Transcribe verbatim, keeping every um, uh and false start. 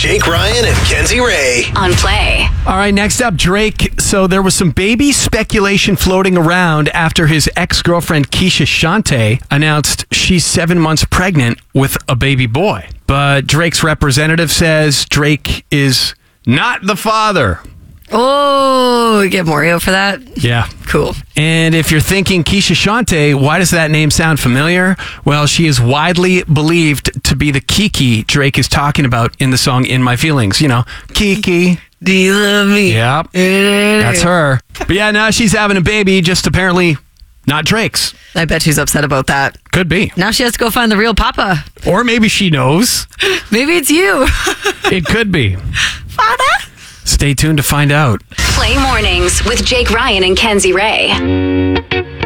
Jake Ryan and Kenzie Ray on Play. All right, next up, Drake. So there was some baby speculation floating around after his ex-girlfriend Keisha Shante announced she's seven months pregnant with a baby boy. But Drake's representative says Drake is not the father. Oh, we get Mario for that? Yeah. Cool. And if you're thinking Keisha Shante, why does that name sound familiar? Well, she is widely believed to be the Kiki Drake is talking about in the song In My Feelings. You know, Kiki. Do you love me? Yep. That's her. But yeah, now she's having a baby, just apparently not Drake's. I bet she's upset about that. Could be. Now she has to go find the real papa. Or maybe she knows. Maybe it's you. It could be. Father? Stay tuned to find out. Play mornings with Jake Ryan and Kenzie Ray.